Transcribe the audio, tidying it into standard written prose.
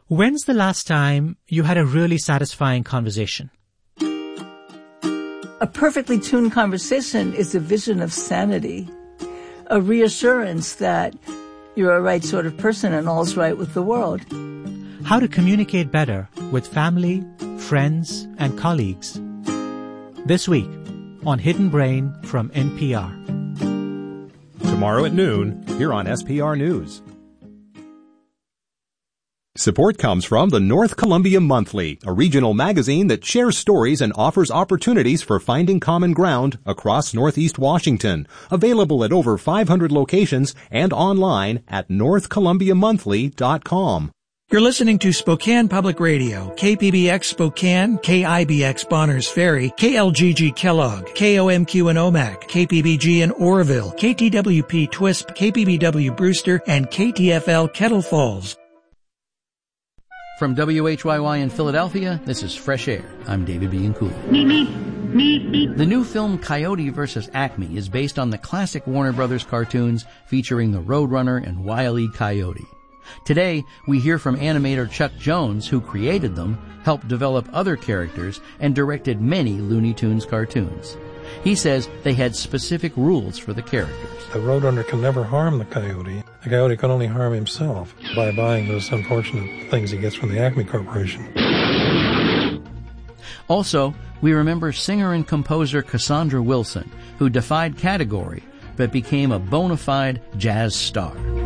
When's the last time you had a really satisfying conversation? A perfectly tuned conversation is a vision of sanity, a reassurance that you're a right sort of person and all's right with the world. How to communicate better with family, friends, and colleagues. This week on Hidden Brain from NPR. Tomorrow at noon, here on SPR News. Support comes from the North Columbia Monthly, a regional magazine that shares stories and offers opportunities for finding common ground across Northeast Washington. Available at over 500 locations and online at northcolumbiamonthly.com. You're listening to Spokane Public Radio, KPBX Spokane, KIBX Bonners Ferry, KLGG Kellogg, KOMQ in Omak, KPBG in Oroville, KTWP Twisp, KPBW Brewster, and KTFL Kettle Falls. From WHYY in Philadelphia, this is Fresh Air. I'm David Bianculli. The new film Coyote vs. Acme is based on the classic Warner Brothers cartoons featuring the Roadrunner and Wile E. Coyote. Today, we hear from animator Chuck Jones, who created them, helped develop other characters, and directed many Looney Tunes cartoons. He says they had specific rules for the characters. The Roadrunner can never harm the Coyote. The Coyote can only harm himself by buying those unfortunate things he gets from the Acme Corporation. Also, we remember singer and composer Cassandra Wilson, who defied category but became a bona fide jazz star.